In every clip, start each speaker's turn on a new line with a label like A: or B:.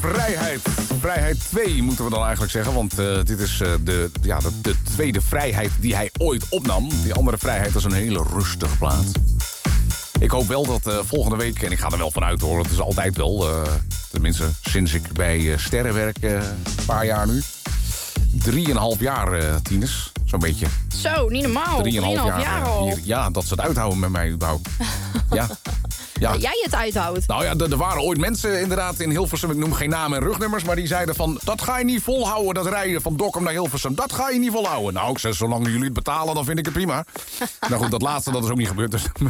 A: vrijheid. Vrijheid 2 moeten we dan eigenlijk zeggen. Want dit is de tweede vrijheid die hij ooit opnam. Die andere vrijheid is een hele rustige plaats. Ik hoop wel dat volgende week, en ik ga er wel van uit hoor, het is altijd wel, tenminste sinds ik bij Sterren werk, een paar jaar nu. 3,5 jaar, Tines, zo'n beetje.
B: Zo, niet normaal. 3,5 jaar al.
A: Hier, ja, dat ze het uithouden met mij überhaupt. Ja. Ja.
B: Dat jij het uithoudt.
A: Nou ja, er waren ooit mensen inderdaad in Hilversum, ik noem geen namen en rugnummers, maar die zeiden van, dat ga je niet volhouden, dat rijden van Dokkum naar Hilversum, dat ga je niet volhouden. Nou, ik zeg, zolang jullie het betalen, dan vind ik het prima. Nou goed, dat laatste, dat is ook niet gebeurd, dus nee,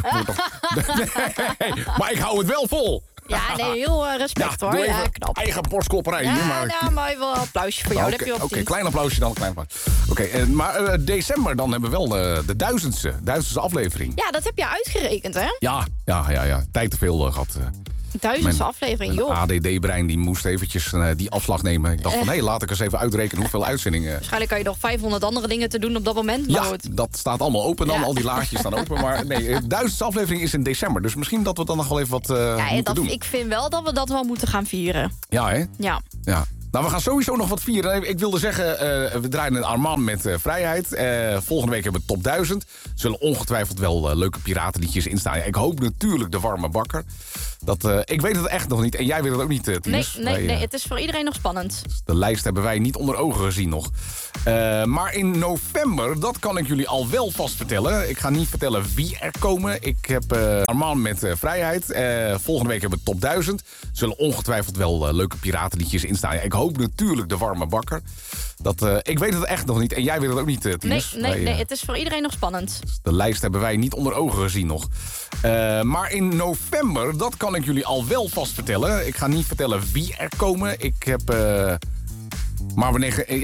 A: maar ik hou het wel vol.
B: Ja, nee, heel respect hoor. Ja, knap.
A: Eigen borstklopperij.
B: Ja,
A: maar
B: maar wel een applausje voor jou.
A: Oké, klein applausje dan, klein applausje. Oké, maar december, dan hebben we wel de duizendste aflevering.
B: Ja, dat heb je uitgerekend, hè?
A: Ja. Tijd te veel gehad.
B: 1000ste aflevering, joh.
A: ADD-brein die moest eventjes die afslag nemen. Ik dacht van, hé, laat ik eens even uitrekenen hoeveel uitzendingen.
B: Waarschijnlijk kan je nog 500 andere dingen te doen op dat moment.
A: Ja, dat staat allemaal open dan. Ja. Al die laagjes staan open. Maar nee, 1000ste aflevering is in december. Dus misschien dat we dan nog wel even wat moeten doen.
B: Ik vind wel dat we dat wel moeten gaan vieren.
A: Ja, hè?
B: Ja.
A: Nou, we gaan sowieso nog wat vieren. Ik wilde zeggen, we draaien een Armand met vrijheid. Volgende week hebben we top 1000. Er zullen ongetwijfeld wel leuke piratenliedjes in staan. Ik hoop natuurlijk de warme bakker. Ik weet het echt nog niet. En jij weet het ook niet, Tines.
B: Nee, het is voor iedereen nog spannend.
A: De lijst hebben wij niet onder ogen gezien nog. Maar in november, dat kan ik jullie al wel vast vertellen. Ik ga niet vertellen wie er komen. Ik heb Armand met vrijheid. Volgende week hebben we top 1000. Er zullen ongetwijfeld wel leuke piratenliedjes in staan. Ik hoop natuurlijk de warme bakker. Ik weet het echt nog niet. En jij weet het ook niet, Tines.
B: Nee, het is voor iedereen nog spannend.
A: De lijst hebben wij niet onder ogen gezien nog. Maar in november, dat kan ik jullie al wel vast vertellen. Ik ga niet vertellen wie er komen. Ik heb... maar wanneer...